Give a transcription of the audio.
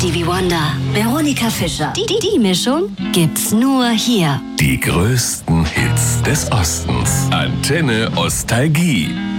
Stevie Wonder, Veronika Fischer. Die Mischung gibt's nur hier. Die größten Hits des Ostens. Antenne Ostalgie.